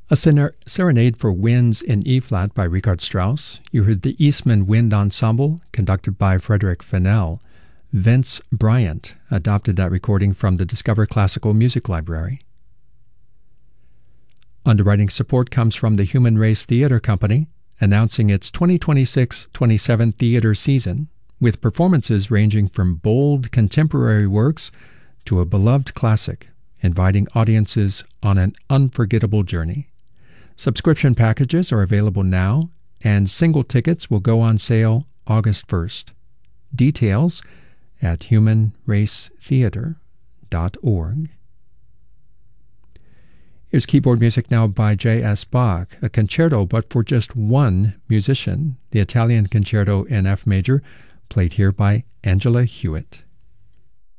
A Serenade for Winds in E-flat by Richard Strauss. You heard the Eastman Wind Ensemble, conducted by Frederick Fennell. Vince Bryant adopted that recording from the Discover Classical Music Library. Underwriting support comes from the Human Race Theater Company, announcing its 2026-27 theater season, with performances ranging from bold contemporary works to a beloved classic, inviting audiences on an unforgettable journey. Subscription packages are available now, and single tickets will go on sale August 1st. Details at humanracetheater.org. Here's keyboard music now by J.S. Bach, a concerto but for just one musician, the Italian Concerto in F major, played here by Angela Hewitt.